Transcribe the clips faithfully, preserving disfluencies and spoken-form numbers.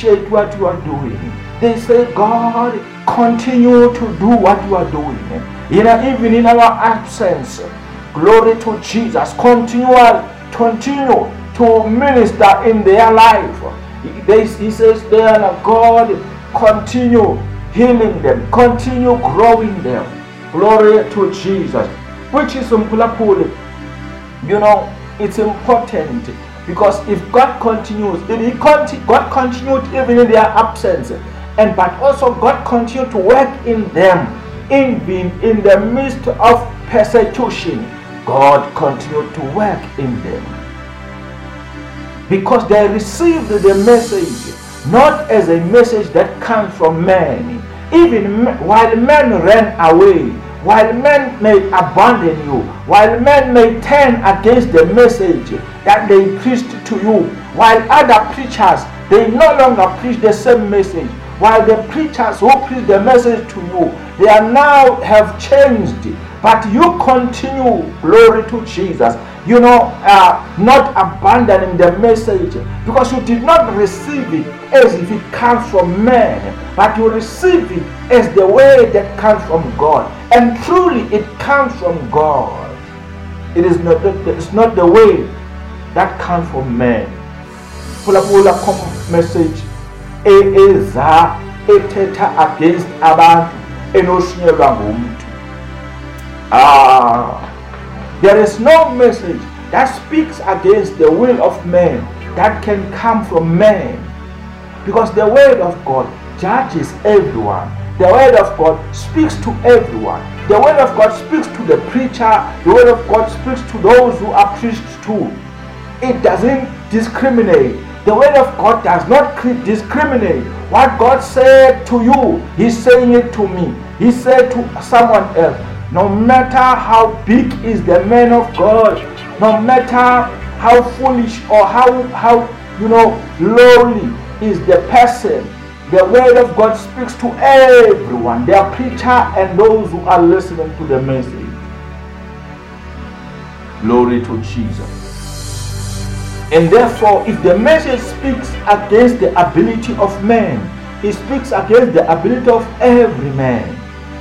appreciate what you are doing. They say, God, continue to do what you are doing. You know, even in our absence, glory to Jesus, continue, continue to minister in their life. They, he says there, God, continue healing them, continue growing them. Glory to Jesus. Which is Mpulapuli. You know, it's important because if God continues, if he conti- God continued even in their absence, and but also God continued to work in them, in being in the midst of persecution, God continued to work in them. Because they received the message not as a message that comes from men. Even while men ran away, while men may abandon you, while men may turn against the message that they preached to you, while other preachers, they no longer preach the same message, while the preachers who preach the message to you, they are now have changed, but you continue, glory to Jesus, you know, uh, not abandoning the message, because you did not receive it as if it comes from man, but you receive it as the way that comes from God, and truly it comes from God. It is not, it's not the way that comes from man. Pula pula message eza ethetha against abantu enoshinyelwa ngumuntu. Ah, there is no message that speaks against the will of man that can come from man, because the word of God judges everyone. The word of God speaks to everyone. The word of God speaks to the preacher. The word of God speaks to those who are preached to. It doesn't discriminate. The word of God does not discriminate. What God said to you, he's saying it to me. He said to someone else. No matter how big is the man of God, no matter how foolish or how, how you know, lowly is the person, the word of God speaks to everyone, their preacher and those who are listening to the message. Glory to Jesus. And therefore, if the message speaks against the ability of man, it speaks against the ability of every man.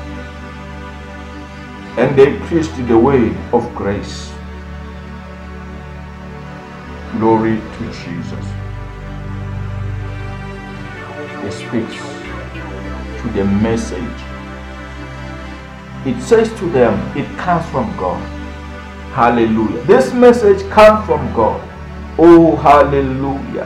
And they preached the way of grace. Glory to Jesus. It speaks to the message. It says to them, it comes from God. Hallelujah. This message comes from God. Oh, hallelujah.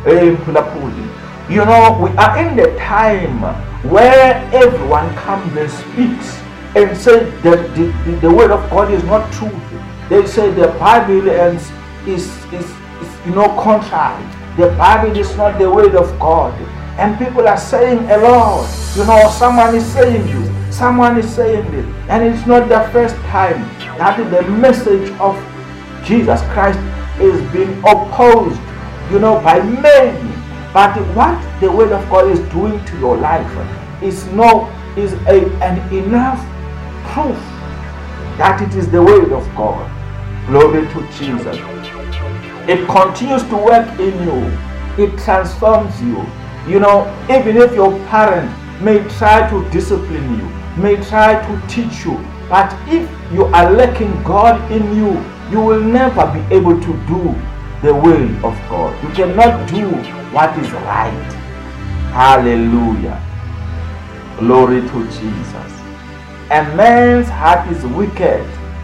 You know, we are in the time where everyone comes and speaks and say that the, the, the word of God is not true. They say the Bible is, is, is, is you know, contrary. The Bible is not the word of God. And people are saying a lot. You know, someone is saying this, someone is saying this. And it's not the first time that the message of Jesus Christ is being opposed, you know, by many. But what the word of God is doing to your life is no is a, an enough proof that it is the word of God. Glory to Jesus. It continues to work in you. It transforms you. You know, even if your parent may try to discipline you, may try to teach you, but if you are lacking God in you, you will never be able to do the will of God. You cannot do what is right. Hallelujah. Glory to Jesus. A man's heart is wicked.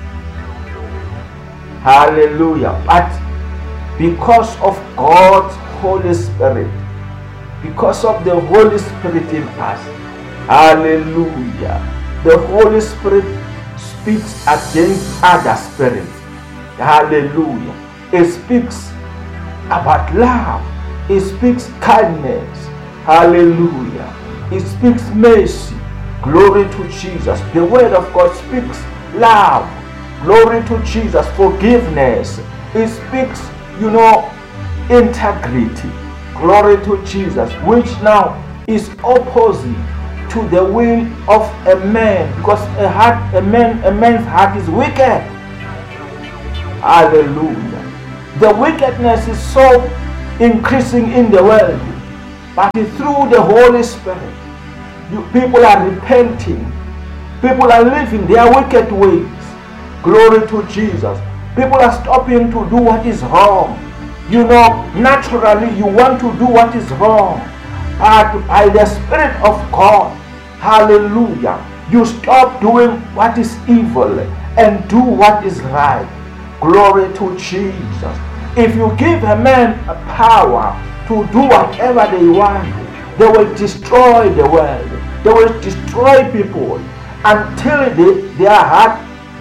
Hallelujah. But because of God's Holy Spirit, because of the Holy Spirit in us, hallelujah, the Holy Spirit speaks against other spirits. Hallelujah. It speaks about love. It speaks kindness. Hallelujah. It speaks mercy. Glory to Jesus. The word of God speaks love. Glory to Jesus. Forgiveness. It speaks, you know, integrity. Glory to Jesus. Which now is opposite to the will of a man, because a heart, a man, a man's heart is wicked. Hallelujah. The wickedness is so increasing in the world. but through the Holy Spirit. You, people are repenting. People are leaving their wicked ways. Glory to Jesus. People are stopping to do what is wrong. You know, naturally you want to do what is wrong. But by the Spirit of God, hallelujah, you stop doing what is evil and do what is right. Glory to Jesus. If you give a man a power to do whatever they want, they will destroy the world. They will destroy people until they, their heart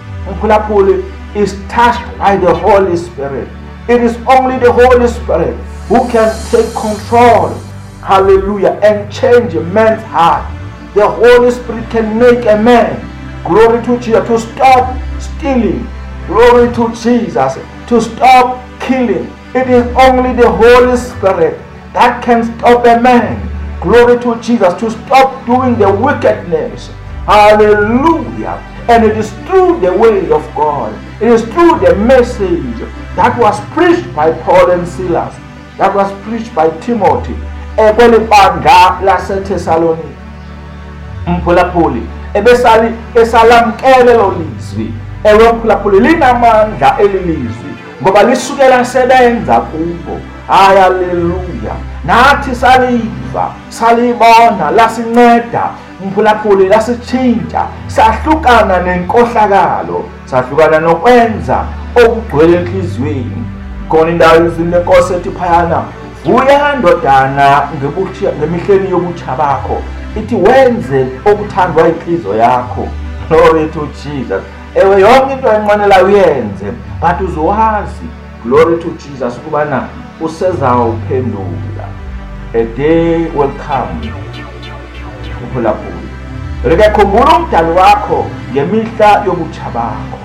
is touched by the Holy Spirit. It is only the Holy Spirit who can take control, hallelujah, and change a man's heart. The Holy Spirit can make a man, glory to Jesus, to stop stealing, glory to Jesus, to stop killing. It is only the Holy Spirit that can stop a man, glory to Jesus, to stop doing the wickedness. Hallelujah. And it is through the way of God, it is through the message that was preached by Paul and Silas, that was preached by Timothy, ekwelibandla laseThesalonika, mphulaphuli ebesali esalamkele lo lizwi, ewe mphulaphuli linamandla elilizwi ngoba lisukela sebenza kubo. Hallelujah. Nathi saliva, salibona, lasinceda mphulaphuli, lasitshintsha, sahlukana nenkohlakalo, sahlukana nokwenza okugcwele enhliziyweni. Khona indawo ezinenkosi ethi phayana, vuya ndodana ngemihleni yobutsha bakho, ithi wenze okuthandwa inhliziyo yakho. Glory to Jesus. Ewe yonke into enqwenela uyenze, but uzowazi, glory to Jesus, ukubana usezawuphendula. A day will come. Mphulaphuli, reke khumbula umdali wakho ngemihla yobutsha bakho.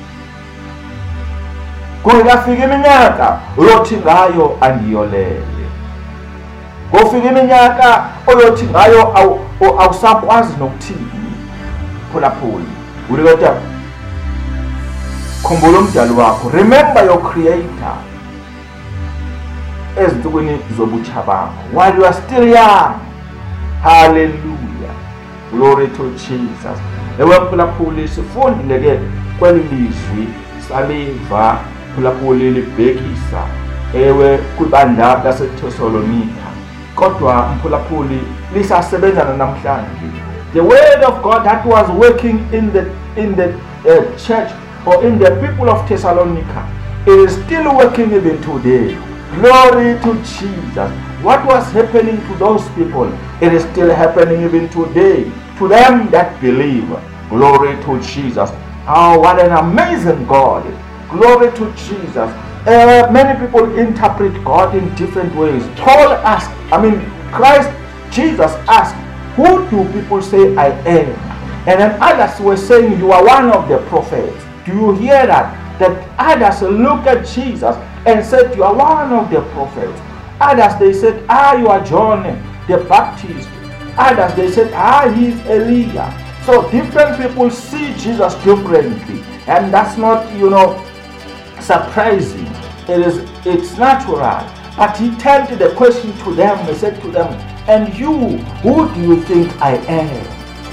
Kungafika iminyaka uyothi ngayo andiyolele. Kufika iminyaka oyothi ngayo awusakwazi nokuthini. Mphulaphuli, ulikodwa khumbula umdali wakho. Remember your creator ezinsukwini zobutsha bakho, while you are still young. Hallelujah. Glory to Jesus. Ewe mphulaphuli, sifundile ke kweli lizwi saliva mphulaphuli libhekisa ewe kwibandla laseThesalonika, kodwa mphulaphuli lisasebenzana namhlanje. The word of God that was working in the in the uh, church or in the people of Thessalonica, it is still working even today. Glory to Jesus. What was happening to those people, it is still happening even today to them that believe. Glory to Jesus. Oh, what an amazing God. Glory to Jesus. Uh, many people interpret God in different ways. Paul asked, I mean, Christ, Jesus asked, who do people say I am? And then others were saying, you are one of the prophets. Do you hear that? That others look at Jesus and said, you are one of the prophets. Others, they said, ah, you are John the Baptist. Others, they said, ah, he is Elijah. So different people see Jesus differently. And that's not, you know, surprising. It is, it's natural. But he turned the question to them. He said to them, and you, who do you think I am?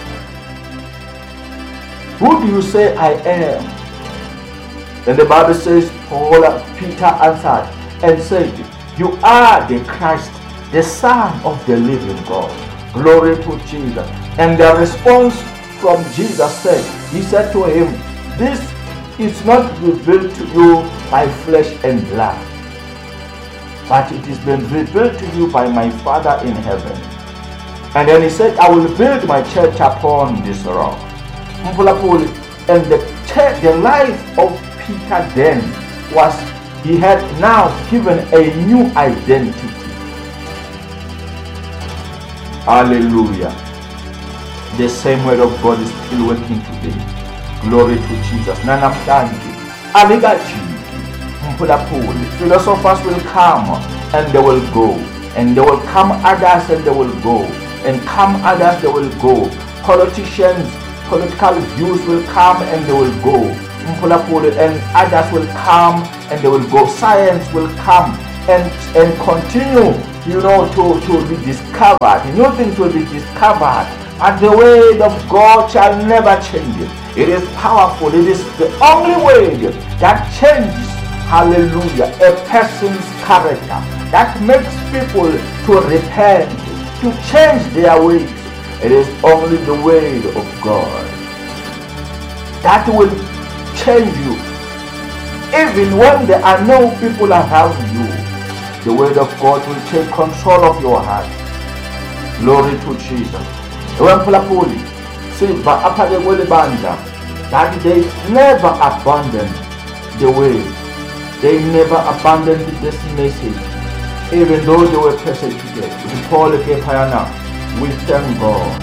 Who do you say I am? Then the Bible says, Paul, Peter answered and said, you are the Christ, the Son of the living God. Glory to Jesus. And the response from Jesus said, he said to him, this is not revealed to you by flesh and blood, but it is been revealed to you by my Father in heaven. And then he said, I will build my church upon this rock. And the church, the life of Peter then was, he had now given a new identity. Hallelujah. The same word of God is still working today. Glory to Jesus. Nanamhlanje alikajiki mphulaphuli. Philosophers will come and they will go, and they will come others and they will go, and come others they will go. Politicians, political views will come and they will go. And others will come and they will go. Science will come and, and continue, you know, to, to be discovered. New things will be discovered. And the word of God shall never change. It is powerful. It is the only way that changes, hallelujah, a person's character, that makes people to repent, to change their ways. It is only the word of God that will change you. Even when there are no people around you, the word of God will take control of your heart. Glory to Jesus. Ewemphulaphuli siva aphake kweli bandla that they never abandoned the way. They never abandoned this message, even though they were persecuted. With Paul Kepayana, we thank God.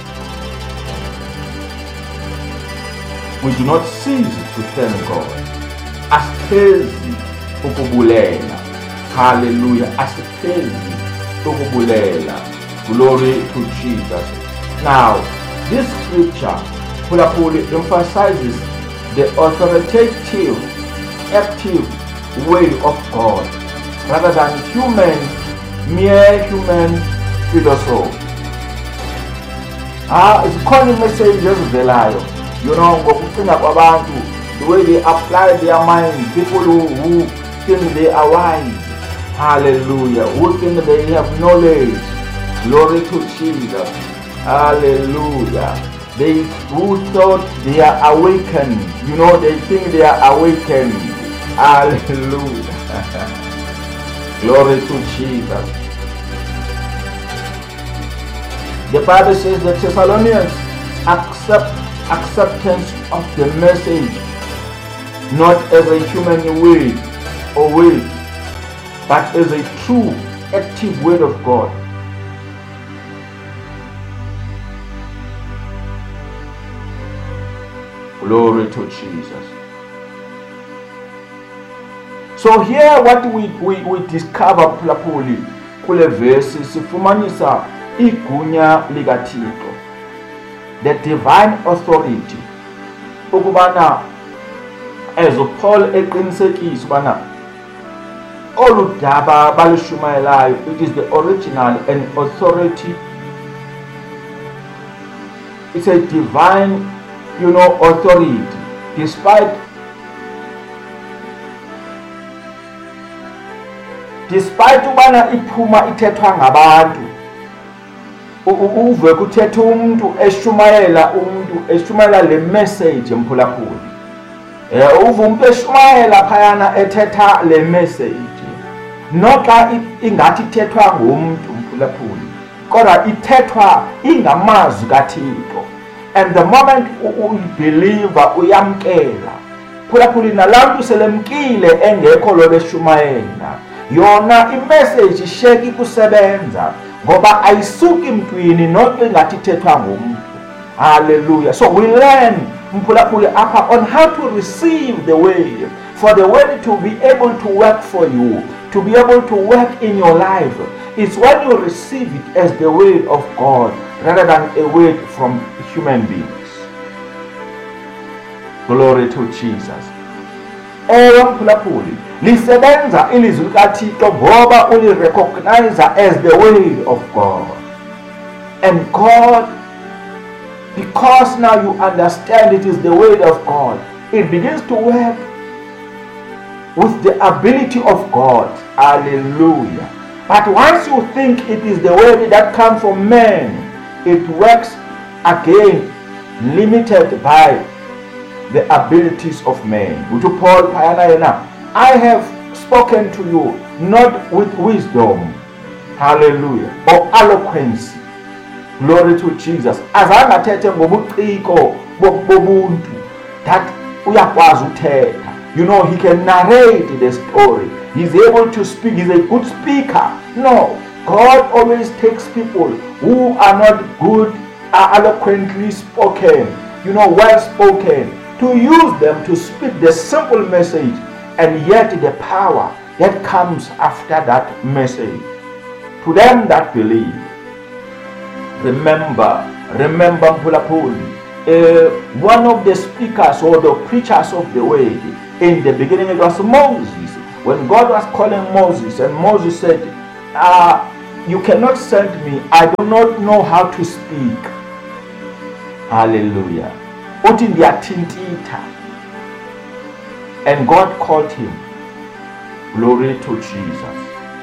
We do not cease to thank God. Asiphelezi ukubulela. Hallelujah. Asiphelezi ukubulela. Glory to Jesus. Now, this scripture emphasizes the authoritative, active way of God rather than human, mere human philosophy. Ah, it's calling messages velayo. You know, ngokucinga kwabantu, the way they apply their mind, people who, who think they are wise. Hallelujah. Who think they have knowledge. Glory to Jesus. Hallelujah. They who thought they are awakened. You know, they think they are awakened. Hallelujah. Glory to Jesus. The Bible says the Thessalonians accept acceptance of the message not as a human way or will, but as a true active word of God. Glory to Jesus. So here what we, we, we discover phulaphuli kule verse sifumanisa igunya likaThixo, the divine authority, ukubana as Paul eqinisekisa ubana oludaba balushumayelayo, it is the original and authority. It's a divine, you know, authority, despite despite ubana iphuma ithethwa ngabantu, uve kuthetha umuntu eshumayela umuntu eshumayela le message emphulaphuli. Eh uve umuntu eshumayela phayana ethetha le message, noxa ingathi ithethwa ngumuntu emphulaphuli, kodwa ithethwa ingamazwi kaThixo. And the moment uyibeliever uyamkela, phulaphuli nalantu selemkile engekho lo beshumayela, yona imessage isheki kusebenza ngoba ayisuki emntwini noxa ingathi ithethwa ngumuntu. Hallelujah. So we learn mphulaphuli apha on how to receive the word, for the word to be able to work for you, to be able to work in your life. It's when you receive it as the word of God rather than a word from human beings. Glory to Jesus. Ewe mphulaphuli lisebenza ilizwi likaThixo ngoba ulirecognize as the word of God. And God, because now you understand it is the word of God, it begins to work with the ability of God. Hallelujah. But once you think it is the word that comes from man, it works again limited by the abilities of man. Which Paul Payana, I have spoken to you not with wisdom, hallelujah, or eloquence. Glory to Jesus. As I athethe ngobuciko bobuntu that uyakwazi uthetha. You know, he can narrate the story. He's able to speak. He's a good speaker. No, God always takes people who are not good, are eloquently spoken, you know, well spoken, to use them to speak the simple message, and yet the power that comes after that message. To them that believe, remember, remember Mphulaphuli, uh, one of the speakers or the preachers of the word, in the beginning it was Moses, When God was calling Moses, and Moses said, uh, you cannot send me, I do not know how to speak. Hallelujah. Uthi ndiyathintitha. And God called him. Glory to Jesus.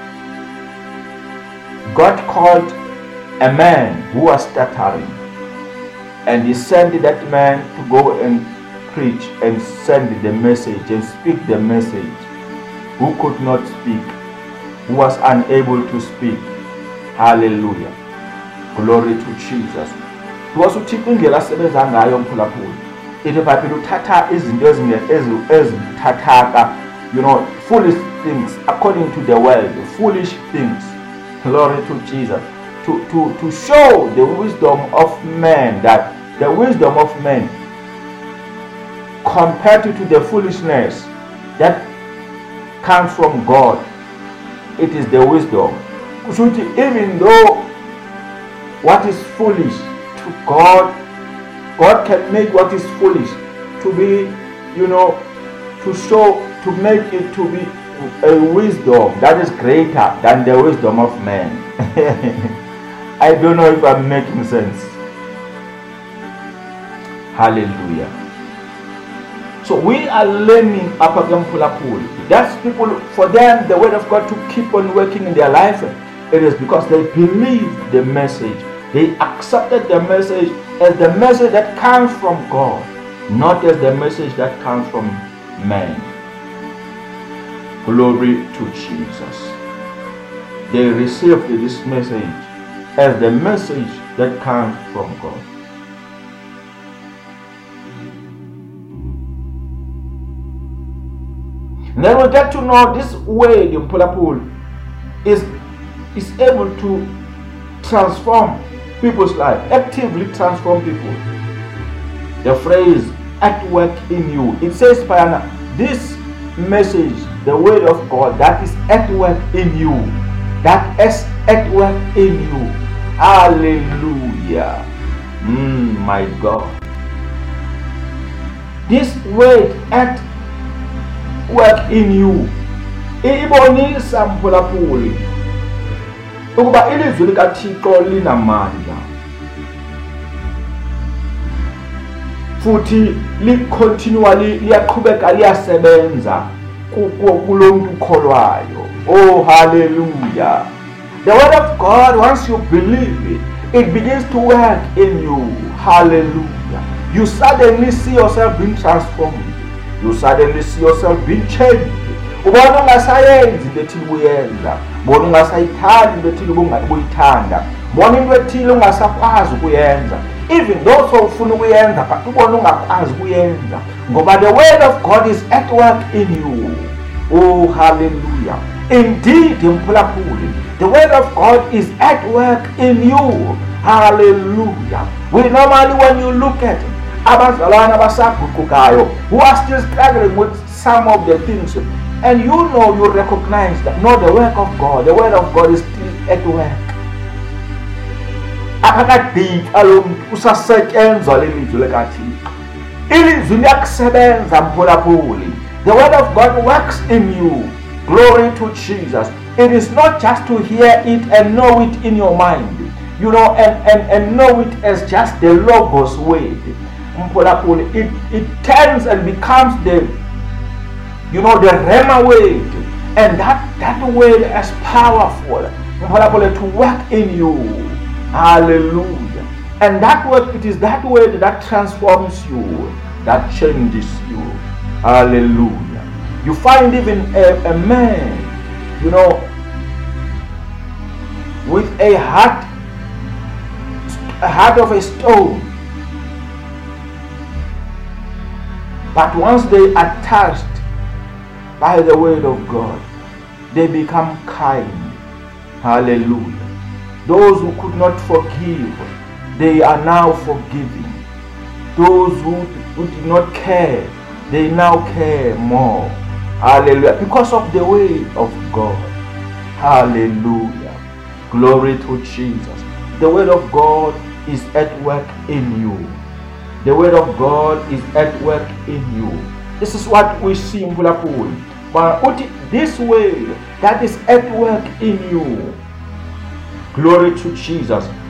God called a man who was stuttering, and he sent that man to go and preach and send the message and speak the message, who could not speak, who was unable to speak. Hallelujah. Glory to Jesus. Because uThixo indlela asebenza ngayo mphulaphula, ithi baphela uthatha izinto ezithathaka, you know, foolish things according to the world, foolish things. Glory to Jesus. To, to, to show the wisdom of man, that the wisdom of man compared to the foolishness that comes from God, it is the wisdom. Even though what is foolish to God, God can make what is foolish to be, you know, to show, to make it to be a wisdom that is greater than the wisdom of man. I don't know if I'm making sense. Hallelujah. So we are learning Apagampulapul. That's people, for them, the word of God to keep on working in their life. It is because they believe the message. They accepted the message as the message that comes from God, not as the message that comes from man. Glory to Jesus. They received this message as the message that comes from God. And then we get to know this way the Mpulapul is, is able to transform people's life, actively transform people. The phrase at work in you, it says, Payana, this message, the word of God that is at work in you, that is at work in you. Hallelujah. Mm, my God. This word at work in you, ibonisa Mpulapuli ukuba ilizwi likaThixo linamandla, futhi li-continually liyaqhubeka liyasebenza kulo muntu ukholwayo. Oh, hallelujah. The word of God, once you believe it, it begins to work in you. Hallelujah. You suddenly see yourself being transformed. You suddenly see yourself being changed. Ubona ungasayenzi into ethile ubuyenza, ubona ungasayithandi into ethile ubuyithanda, ubona into ethile ungasakwazi ukuyenza, even though so ufuna ukuyenza but ubona ungakwazi ukuyenza, ngoba the word of God is at work in you. Oh, hallelujah. Indeed, Mpulapuli, the word of God is at work in you. Hallelujah. We normally, when you look at abazalwana abasaguqukayo who are still struggling with some of the things, and you know, you recognize that no, the work of God, the word of God is still at work. Akakadika lo muntu usasetyenzwa lelizwi likaThixo. Ilizwi liyakusebenza Mpulapuli. The word of God works in you. Glory to Jesus. It is not just to hear it and know it in your mind, you know, and, and, and know it as just the Logos word. Mpulapuli, it, it turns and becomes the, you know, the Rema word. And that, that word is powerful, Mpulapuli, to work in you. Hallelujah. And that word, it is that word that transforms you, that changes you. Hallelujah. You find even a, a man, you know, with a heart, a heart of a stone. But once they are touched by the word of God, they become kind. Hallelujah. Those who could not forgive, they are now forgiving. Those who, who did not care, they now care more. Hallelujah. Because of the way of God. Hallelujah. Glory to Jesus. The word of God is at work in you. The word of God is at work in you. This is what we see in Mpulapuli. But this way that is at work in you. Glory to Jesus.